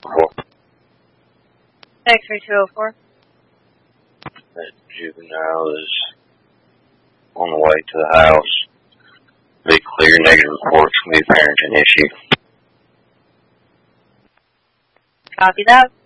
X-ray 204. That juvenile is on the way to the house. Be clear, negative reports can be a parenting issue. Copy that.